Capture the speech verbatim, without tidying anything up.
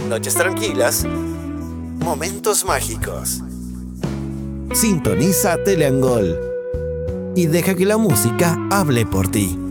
noches tranquilas, momentos mágicos. Sintoniza Teleangol y deja que la música hable por ti.